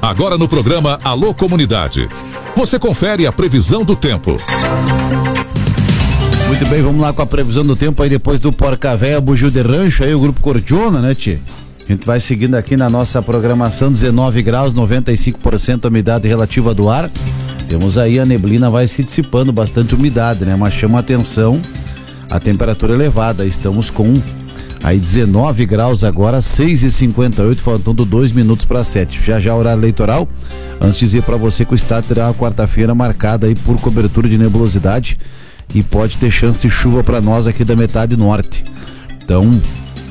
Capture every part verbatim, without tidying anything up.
Agora no programa Alô Comunidade. Você confere a previsão do tempo. Muito bem, vamos lá com a previsão do tempo aí depois do Porca Véia, Bugio de Rancho, aí o Grupo Cordiona, né, tchê? A gente vai seguindo aqui na nossa programação, dezenove graus, noventa e cinco por cento umidade relativa do ar. Temos aí a neblina vai se dissipando, bastante umidade, né? Mas chama a atenção a temperatura elevada. Estamos com aí dezenove graus agora, seis e cinquenta e oito, faltando dois minutos para sete. Já já horário eleitoral. Antes de dizer para você que o estado terá uma quarta-feira marcada aí por cobertura de nebulosidade e pode ter chance de chuva para nós aqui da metade norte. Então,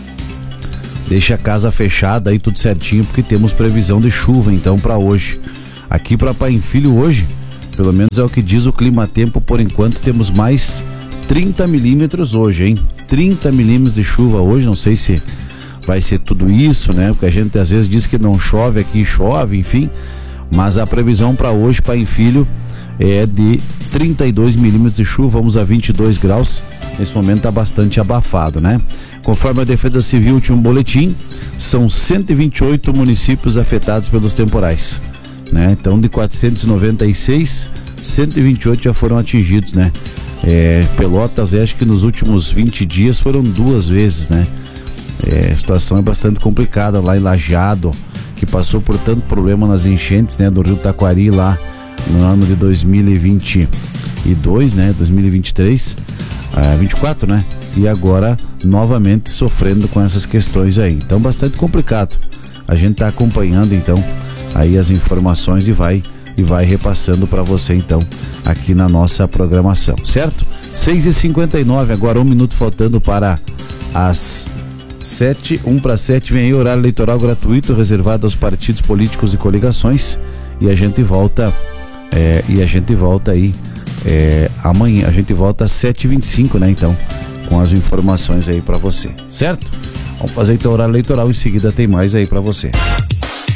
deixa a casa fechada aí tudo certinho, porque temos previsão de chuva então para hoje. Aqui para Pai Filho hoje, pelo menos é o que diz o clima-tempo, por enquanto temos mais trinta milímetros hoje, hein? trinta milímetros de chuva hoje, não sei se vai ser tudo isso, né? Porque a gente às vezes diz que não chove, aqui chove, enfim. Mas a previsão para hoje, Pai Filho, é de trinta e dois milímetros de chuva, vamos a vinte e dois graus. Nesse momento está bastante abafado, né? Conforme a Defesa Civil, último boletim, são cento e vinte e oito municípios afetados pelos temporais, né? Então, de quatrocentos e noventa e seis, cento e vinte e oito já foram atingidos, né? É, Pelotas, acho que nos últimos vinte dias foram duas vezes, né? É, a situação é bastante complicada lá em Lajeado, que passou por tanto problema nas enchentes, né? Do Rio Taquari lá no ano de dois mil e vinte e dois, né? dois mil e vinte e três, ah, vinte e quatro, né? E agora novamente sofrendo com essas questões aí. Então, bastante complicado. A gente tá acompanhando então aí as informações e vai e vai repassando para você então aqui na nossa programação, certo? seis e cinquenta e nove, agora um minuto faltando para as sete, um para sete, vem aí horário eleitoral gratuito reservado aos partidos políticos e coligações, e a gente volta é, e a gente volta aí é, amanhã, a gente volta às sete e vinte e cinco, né, então, com as informações aí para você, certo? Vamos fazer então o horário eleitoral, em seguida tem mais aí para você.